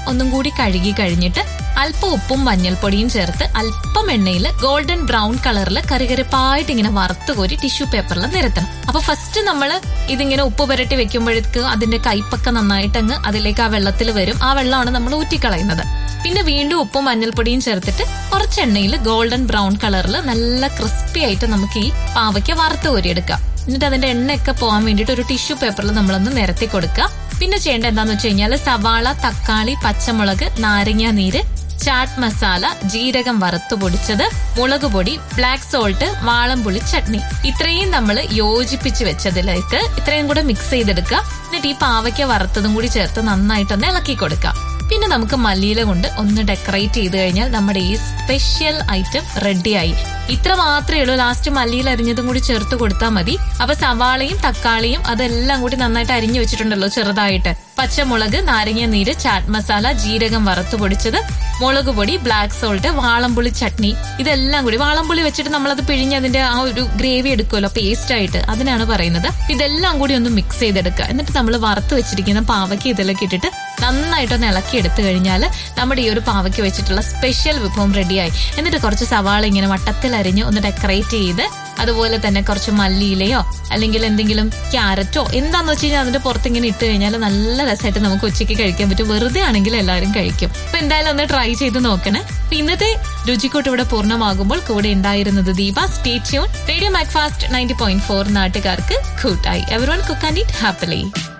ഒന്നും കൂടി കഴുകി കഴിഞ്ഞിട്ട് അല്പം ഉപ്പും മഞ്ഞൾപ്പൊടിയും ചേർത്ത് അല്പം എണ്ണയിൽ ഗോൾഡൻ ബ്രൗൺ കളറിൽ കറികറിപ്പായിട്ട് ഇങ്ങനെ വറുത്ത് കോരി ടിഷ്യൂ പേപ്പറിൽ നിരത്തണം. അപ്പൊ ഫസ്റ്റ് നമ്മൾ ഇതിങ്ങനെ ഉപ്പ് പുരട്ടി വെക്കുമ്പോഴേക്ക് അതിന്റെ കയ്പൊക്കെ നന്നായിട്ടങ്ങ് അതിലേക്ക് ആ വെള്ളത്തിൽ വരും. ആ വെള്ളമാണ് നമ്മൾ ഊറ്റിക്കളയുന്നത്. പിന്നെ വീണ്ടും ഉപ്പും മഞ്ഞൾപ്പൊടിയും ചേർത്തിട്ട് കുറച്ച് എണ്ണയിൽ ഗോൾഡൻ ബ്രൗൺ കളറിൽ നല്ല ക്രിസ്പി ആയിട്ട് നമുക്ക് ഈ പാവയ്ക്ക വറുത്ത് കോരിയെടുക്കാം. എന്നിട്ട് അതിന്റെ എണ്ണയൊക്കെ പോകാൻ വേണ്ടിയിട്ട് ഒരു ടിഷ്യൂ പേപ്പറിൽ നമ്മളൊന്ന് നിരത്തി കൊടുക്കുക. പിന്നെ ചെയ്യേണ്ട എന്താന്ന് വെച്ച് കഴിഞ്ഞാൽ സവാള, തക്കാളി, പച്ചമുളക്, നാരങ്ങ നീര്, ചാട്ട് മസാല, ജീരകം വറുത്തു പൊടിച്ചത്, മുളക് പൊടി, ബ്ലാക്ക് സോൾട്ട്, വാളംപുളി ചട്നി, ഇത്രയും നമ്മൾ യോജിപ്പിച്ച് വെച്ചതിലേക്ക് ഇത്രയും കൂടെ മിക്സ് ചെയ്തെടുക്കുക. എന്നിട്ട് ഈ പാവയ്ക്ക വറുത്തതും കൂടി ചേർത്ത് നന്നായിട്ടൊന്ന് ഇളക്കി കൊടുക്കാം. പിന്നെ നമുക്ക് മല്ലിയില കൊണ്ട് ഒന്ന് ഡെക്കറേറ്റ് ചെയ്ത് കഴിഞ്ഞാൽ നമ്മുടെ ഈ സ്പെഷ്യൽ ഐറ്റം റെഡിയായി. ഇത്ര മാത്രമേ ഉള്ളൂ. ലാസ്റ്റ് മല്ലിയിൽ അരിഞ്ഞതും കൂടി ചേർത്ത് കൊടുത്താൽ മതി. അപ്പൊ സവാളയും തക്കാളിയും അതെല്ലാം കൂടി നന്നായിട്ട് അരിഞ്ഞു വെച്ചിട്ടുണ്ടല്ലോ ചെറുതായിട്ട്. പച്ചമുളക്, നാരങ്ങ നീര്, ചാറ്റ് മസാല, ജീരകം വറുത്തു പൊടിച്ചത്, മുളക് പൊടി, ബ്ലാക്ക് സോൾട്ട്, വാളംപുളി ചട്നി, ഇതെല്ലാം കൂടി വാളംപുളി വെച്ചിട്ട് നമ്മളത് പിഴിഞ്ഞ് അതിന്റെ ആ ഒരു ഗ്രേവി എടുക്കുമല്ലോ പേസ്റ്റ് ആയിട്ട്, അതിനാണ് പറയുന്നത്. ഇതെല്ലാം കൂടി ഒന്ന് മിക്സ് ചെയ്തെടുക്കുക. എന്നിട്ട് നമ്മൾ വറുത്ത് വെച്ചിരിക്കുന്ന പാവയ്ക്ക് ഇതിലൊക്കെ ഇട്ടിട്ട് നന്നായിട്ടൊന്ന് ഇളക്കി എടുത്തു കഴിഞ്ഞാൽ നമ്മുടെ ഈ ഒരു പാവയ്ക്ക് വെച്ചിട്ടുള്ള സ്പെഷ്യൽ വിഭവം റെഡിയായി. എന്നിട്ട് കുറച്ച് സവാള ഇങ്ങനെ വട്ടത്തിൽ അരിഞ്ഞ് ഒന്ന് ഡെക്കറേറ്റ് ചെയ്ത് അതുപോലെ തന്നെ കുറച്ച് മല്ലിയിലയോ അല്ലെങ്കിൽ എന്തെങ്കിലും ക്യാരറ്റോ എന്താന്ന് വെച്ച് കഴിഞ്ഞാൽ അതിന്റെ പുറത്ത് ഇങ്ങനെ ഇട്ട് കഴിഞ്ഞാൽ നല്ല രസമായിട്ട് നമുക്ക് ഉച്ചയ്ക്ക് കഴിക്കാൻ പറ്റും. വെറുതെ ആണെങ്കിൽ എല്ലാവരും കഴിക്കും. അപ്പൊ എന്തായാലും ഒന്ന് ട്രൈ ചെയ്ത് നോക്കണേ. ഇന്നത്തെ രുചിക്കൂട്ട് ഇവിടെ പൂർണ്ണമാകുമ്പോൾ കൂടെ ഉണ്ടായിരുന്നത് Deepa. Stay tune. Radio Macfast 90.4 നാട്ടുകാർക്ക് കൂട്ടായി. Everyone cook and eat happily.